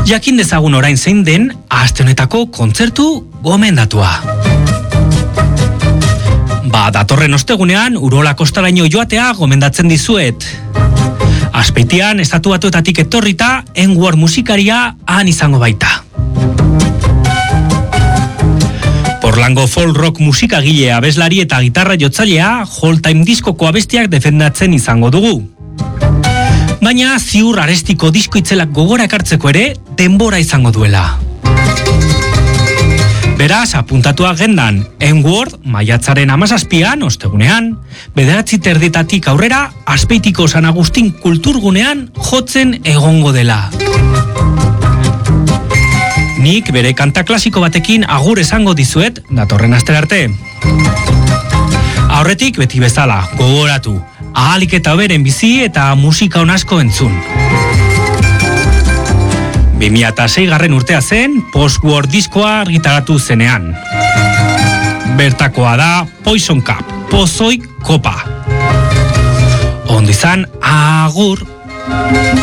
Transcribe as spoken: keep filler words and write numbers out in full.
Jakin dezagun orain zein den aste honetako kontzertu gomendatua. Ba, datorren ostegunean Urola kostaraino joatea gomendatzen dizuet. Azpeitian estatu batuetatik etorrita N-Word musikaria han izango baita. Porlango folk rock musikagile abeslari eta gitarra jotzailea Whole Time diskoko abestiak defendatzen izango dugu. Baina ziur arestiko disko itzelak gogora ekartzeko ere denbora izango duela. Beraz, apuntatu agendan, N-Word maiatzaren hamazazpian, ostegunean, bederatzi terditatik aurrera, Azpeitiko San Agustin kulturgunean jotzen egongo dela. Nik bere kanta klasiko batekin agur esango dizuet, datorren astera arte. Aurretik beti bezala, gogoratu, ahalik eta hoberen bizi eta musika on asko entzun. bi mila seigarren urtea zen, Post-War diskoa argitaratu zenean. Bertakoa da Poison Cup, pozoi kopa. Ondo izan, agur!